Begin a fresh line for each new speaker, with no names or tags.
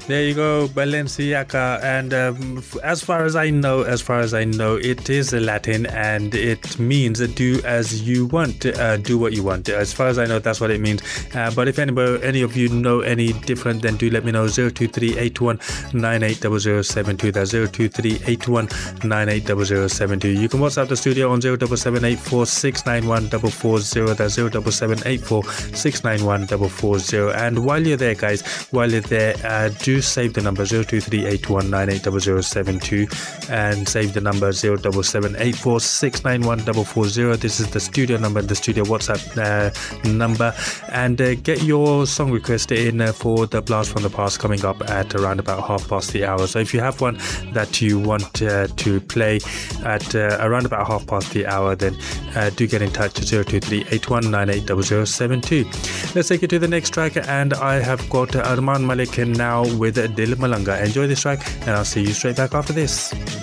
There you go, Balenciaga. And as far as I know, it is Latin and it means do as you want, do what you want. As far as I know, that's what it means. But if any of you know any different, then do let me know. 02381980072. That's 02381980072. You can WhatsApp the studio on 07784691440. That's 07784691440. And while you're there, guys, do save the number 02381980072 and save the number 07784691440. This is the studio number, the studio WhatsApp number, and get your song request in for the Blast from the Past coming up at around about hour. So if you have one that you want to play at around about hour, then do get in touch at 02381980072. Let's take it to the next track, and I have got Arman Malik now with Dil Malanga. Enjoy this track, and I'll see you straight back after this.